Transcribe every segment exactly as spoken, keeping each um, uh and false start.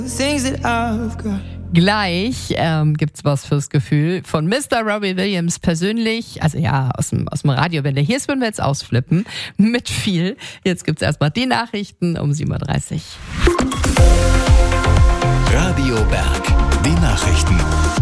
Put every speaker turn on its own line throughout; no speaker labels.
things that I've got.
Gleich ähm, gibt's was fürs Gefühl von Mister Robbie Williams persönlich, also ja, aus dem, aus dem Radio. Wenn der hier ist, würden wir jetzt ausflippen. Mit viel. Jetzt gibt's erstmal die Nachrichten um sieben Uhr dreißig.
Radio Berg, die Nachrichten.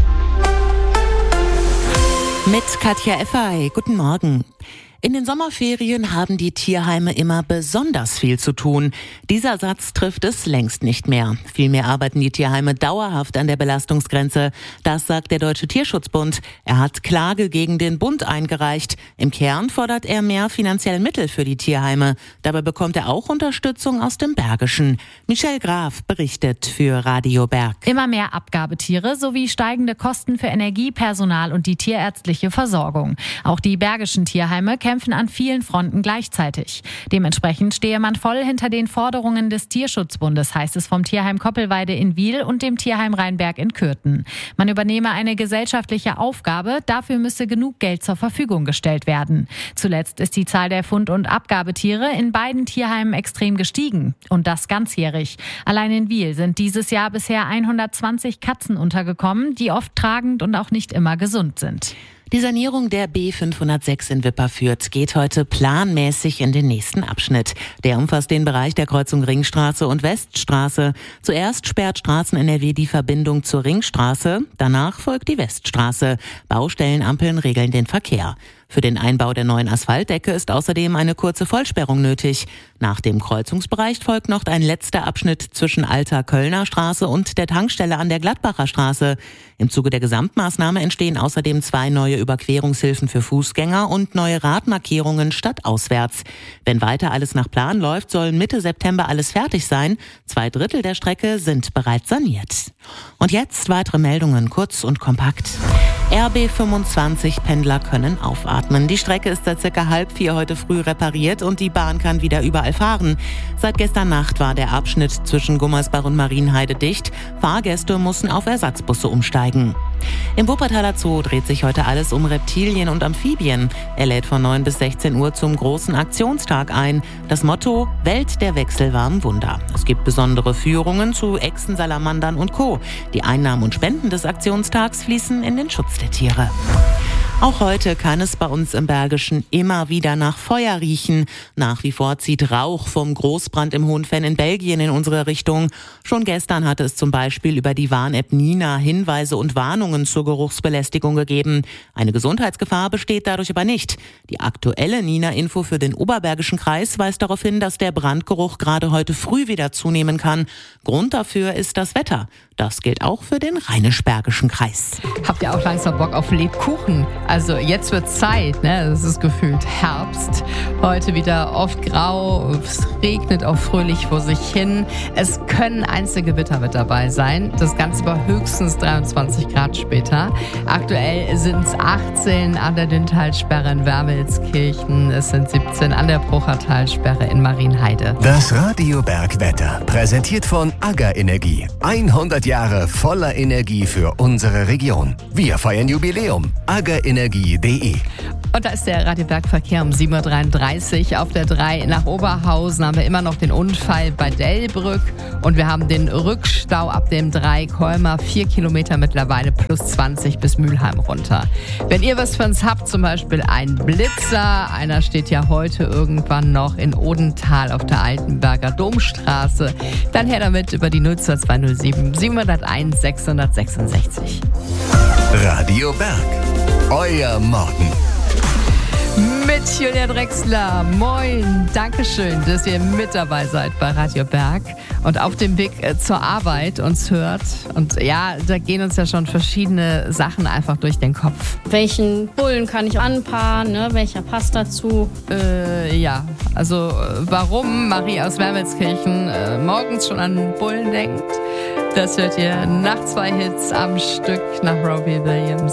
Mit Katja Effay. Guten Morgen. In den Sommerferien haben die Tierheime immer besonders viel zu tun. Dieser Satz trifft es längst nicht mehr. Vielmehr arbeiten die Tierheime dauerhaft an der Belastungsgrenze. Das sagt der Deutsche Tierschutzbund. Er hat Klage gegen den Bund eingereicht. Im Kern fordert er mehr finanzielle Mittel für die Tierheime. Dabei bekommt er auch Unterstützung aus dem Bergischen. Michelle Graf berichtet für Radio Berg.
Immer mehr Abgabetiere sowie steigende Kosten für Energie, Personal und die tierärztliche Versorgung. Auch die Bergischen Tierheime kämpfen an vielen Fronten gleichzeitig. Dementsprechend stehe man voll hinter den Forderungen des Tierschutzbundes, heißt es vom Tierheim Koppelweide in Wiel und dem Tierheim Rheinberg in Kürten. Man übernehme eine gesellschaftliche Aufgabe, dafür müsse genug Geld zur Verfügung gestellt werden. Zuletzt ist die Zahl der Fund- und Abgabetiere in beiden Tierheimen extrem gestiegen. Und das ganzjährig. Allein in Wiel sind dieses Jahr bisher hundertzwanzig Katzen untergekommen, die oft tragend und auch nicht immer gesund sind.
Die Sanierung der B fünfhundertsechs in Wipperfürth geht heute planmäßig in den nächsten Abschnitt. Der umfasst den Bereich der Kreuzung Ringstraße und Weststraße. Zuerst sperrt Straßen-N R W die Verbindung zur Ringstraße, danach folgt die Weststraße. Baustellenampeln regeln den Verkehr. Für den Einbau der neuen Asphaltdecke ist außerdem eine kurze Vollsperrung nötig. Nach dem Kreuzungsbereich folgt noch ein letzter Abschnitt zwischen Alter Kölner Straße und der Tankstelle an der Gladbacher Straße. Im Zuge der Gesamtmaßnahme entstehen außerdem zwei neue Überquerungshilfen für Fußgänger und neue Radmarkierungen stadtauswärts. Wenn weiter alles nach Plan läuft, soll Mitte September alles fertig sein. Zwei Drittel der Strecke sind bereits saniert. Und jetzt weitere Meldungen, kurz und kompakt. R B fünfundzwanzig Pendler können aufatmen. Die Strecke ist seit circa halb vier heute früh repariert und die Bahn kann wieder überall fahren. Seit gestern Nacht war der Abschnitt zwischen Gummersbach und Marienheide dicht. Fahrgäste mussten auf Ersatzbusse umsteigen. Im Wuppertaler Zoo dreht sich heute alles um Reptilien und Amphibien. Er lädt von neun bis sechzehn Uhr zum großen Aktionstag ein. Das Motto: Welt der wechselwarmen Wunder. Es gibt besondere Führungen zu Echsen, Salamandern und Co. Die Einnahmen und Spenden des Aktionstags fließen in den Schutz der Tiere. Auch heute kann es bei uns im Bergischen immer wieder nach Feuer riechen. Nach wie vor zieht Rauch vom Großbrand im Hohenfenn in Belgien in unsere Richtung. Schon gestern hatte es zum Beispiel über die Warn-App Nina Hinweise und Warnungen zur Geruchsbelästigung gegeben. Eine Gesundheitsgefahr besteht dadurch aber nicht. Die aktuelle Nina-Info für den Oberbergischen Kreis weist darauf hin, dass der Brandgeruch gerade heute früh wieder zunehmen kann. Grund dafür ist das Wetter. Das gilt auch für den Rheinisch-Bergischen Kreis.
Habt ihr auch langsam Bock auf Lebkuchen? Also jetzt wird Zeit, ne? Es ist gefühlt Herbst. Heute wieder oft grau, es regnet auch fröhlich vor sich hin. Es können einzelne Gewitter mit dabei sein. Das Ganze bei höchstens dreiundzwanzig Grad später. Aktuell sind es achtzehn an der Dünntalsperre in Wermelskirchen. Es sind siebzehn an der Bruchertalsperre in Marienheide.
Das Radio Berg Wetter, präsentiert von Agger Energie. hundert Jahre voller Energie für unsere Region. Wir feiern Jubiläum. agger energie punkt de.
Und da ist der Radio Berg Verkehr um sieben Uhr dreiunddreißig. Auf der drei nach Oberhausen haben wir immer noch den Unfall bei Dellbrück. Und wir haben den Rückstau ab dem drei Kolmer, vier Kilometer mittlerweile, plus zwanzig bis Mülheim runter. Wenn ihr was für uns habt, zum Beispiel ein Blitzer, einer steht ja heute irgendwann noch in Odenthal auf der Altenberger Domstraße, dann her damit über die null zwei zwei null sieben sieben null eins sechs sechs sechs.
Radio Berg, euer Morgen.
Mit Julia Drechsler. Moin, Dankeschön, dass ihr mit dabei seid bei Radio Berg und auf dem Weg zur Arbeit uns hört. Und ja, da gehen uns ja schon verschiedene Sachen einfach durch den Kopf.
Welchen Bullen kann ich anpaaren, ne? Welcher passt dazu?
Äh, ja, also warum Marie aus Wermelskirchen äh, morgens schon an Bullen denkt, das hört ihr nach zwei Hits am Stück nach Robbie Williams.